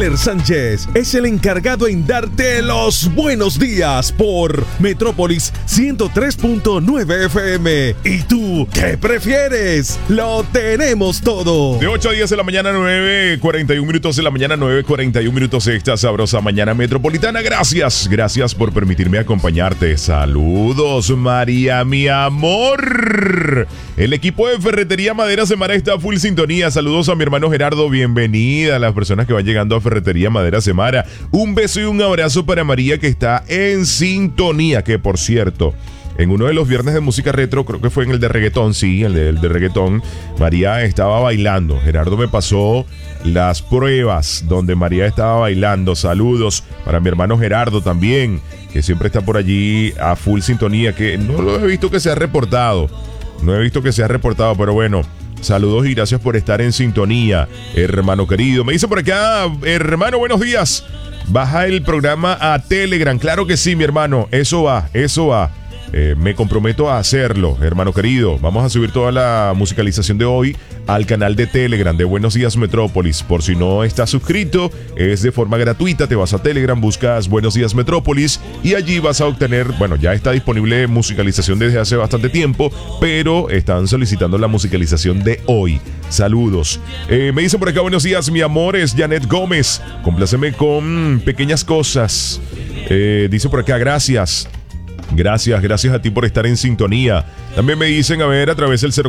Tyler Sánchez es el encargado en darte los buenos días por Metrópolis 103.9 FM. ¿Y tú qué prefieres? Lo tenemos todo. De 8 a 10 de la mañana, 9:41 minutos de la mañana, 9:41 minutos esta sabrosa mañana metropolitana. Gracias por permitirme acompañarte. Saludos, María, mi amor. El equipo de Ferretería Maderas de Mara está a full sintonía. Saludos a mi hermano Gerardo. Bienvenida a las personas que van llegando a Ferretería Maderas de Mara. Un beso y un abrazo para María, que está en sintonía. Que por cierto, en uno de los viernes de música retro, creo que fue en el de reggaetón, sí, el de reggaetón, María estaba bailando. Gerardo me pasó las pruebas donde María estaba bailando. Saludos para mi hermano Gerardo también, que siempre está por allí a full sintonía, que no lo he visto que se ha reportado. Pero bueno, saludos y gracias por estar en sintonía, hermano querido. Me dice por acá, hermano, buenos días. Baja el programa a Telegram. Claro que sí, mi hermano, eso va. Me comprometo a hacerlo, hermano querido. Vamos a subir toda la musicalización de hoy al canal de Telegram de Buenos Días Metrópolis. Por si no estás suscrito, es de forma gratuita. Te vas a Telegram, buscas Buenos Días Metrópolis y allí vas a obtener, bueno, ya está disponible musicalización desde hace bastante tiempo, pero están solicitando la musicalización de hoy. Saludos. Me dice por acá, buenos días, mi amor, es Janet Gómez. Compláceme con pequeñas cosas. Dice por acá, gracias a ti por estar en sintonía. También me dicen, a ver, a través del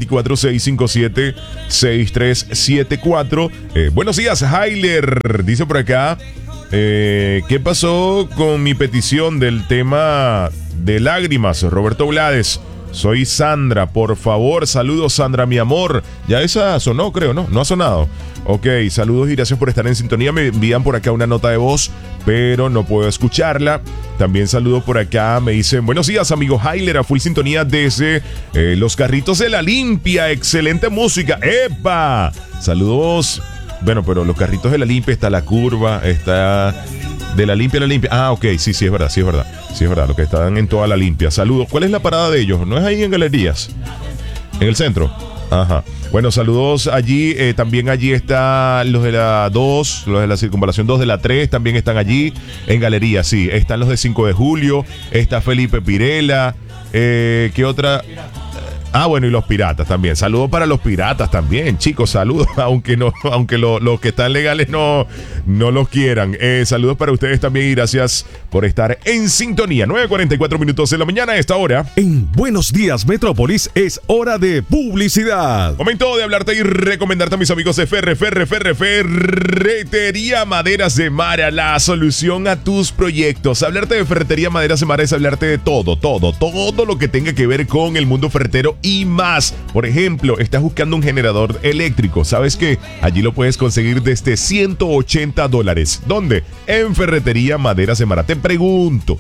0424-657-6374. Buenos días, Heiler. Dice por acá, ¿qué pasó con mi petición del tema de lágrimas? Roberto Blades. Soy Sandra, por favor, saludos Sandra, mi amor. Ya esa sonó, creo, ¿no? No ha sonado. Ok, saludos y gracias por estar en sintonía. Me envían por acá una nota de voz, pero no puedo escucharla. También saludos por acá, me dicen, buenos días, amigo Heiler, a full sintonía desde Los Carritos de la Limpia. Excelente música. ¡Epa! Saludos. Bueno, pero Los Carritos de la Limpia, está La Curva, está... De la Limpia a la Limpia. Ah, ok, sí, es verdad. Lo que están en toda la Limpia. Saludos. ¿Cuál es la parada de ellos? ¿No es ahí en Galerías? ¿En el centro? Ajá. Bueno, saludos allí. También allí están los de la 2, los de la Circunvalación 2 de la 3, también están allí en Galerías, sí. Están los de 5 de julio, está Felipe Pirela. ¿Qué otra? Ah, bueno, y los piratas también. Saludos para los piratas también, chicos. Saludos, aunque los que están legales no los quieran. Saludos para ustedes también y gracias por estar en sintonía. 9:44 minutos de la mañana a esta hora. En Buenos Días Metrópolis es hora de publicidad. Momento de hablarte y recomendarte a mis amigos de Ferretería Maderas de Mara, la solución a tus proyectos. Hablarte de Ferretería Maderas de Mara es hablarte de todo lo que tenga que ver con el mundo ferretero y más. Por ejemplo, estás buscando un generador eléctrico. ¿Sabes qué? Allí lo puedes conseguir desde $180. ¿Dónde? En Ferretería Maderas de Mara. Te pregunto,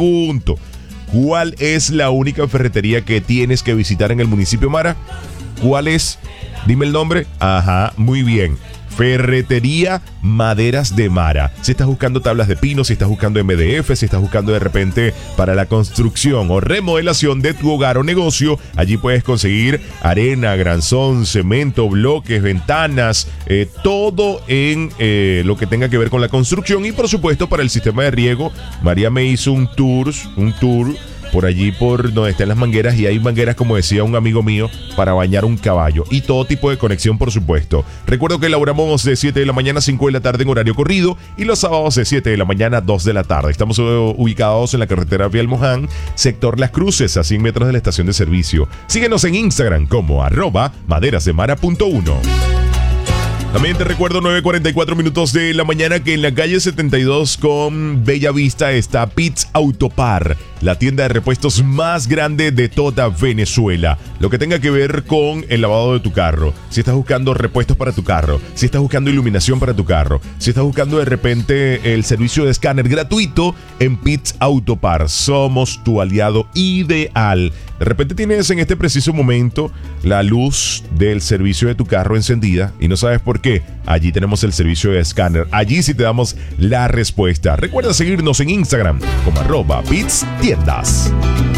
¿cuál es la única ferretería que tienes que visitar en el municipio Mara? ¿Cuál es? Dime el nombre. Ajá, muy bien. Ferretería Maderas de Mara. Si estás buscando tablas de pino, si estás buscando MDF, si estás buscando de repente para la construcción o remodelación de tu hogar o negocio, allí puedes conseguir arena, granzón, cemento, bloques, ventanas, todo en lo que tenga que ver con la construcción y por supuesto para el sistema de riego. María me hizo un tour por allí, por donde están las mangueras, y hay mangueras, como decía un amigo mío, para bañar un caballo y todo tipo de conexión, por supuesto. Recuerdo que elaboramos de 7 de la mañana a 5 de la tarde en horario corrido y los sábados de 7 de la mañana a 2 de la tarde. Estamos ubicados en la carretera Vía Almoján, sector Las Cruces, a 100 metros de la estación de servicio. Síguenos en Instagram como @maderasdemara.1. También te recuerdo, 9:44 minutos de la mañana, que en la calle 72 con Bella Vista está Pitts Autopar, la tienda de repuestos más grande de toda Venezuela. Lo que tenga que ver con el lavado de tu carro. Si estás buscando repuestos para tu carro, si estás buscando iluminación para tu carro, si estás buscando de repente el servicio de escáner gratuito, en Pitts Autopar somos tu aliado ideal. De repente tienes en este preciso momento la luz del servicio de tu carro encendida y no sabes por qué. Allí tenemos el servicio de escáner. Allí sí te damos la respuesta. Recuerda seguirnos en Instagram como @PittsTiendas.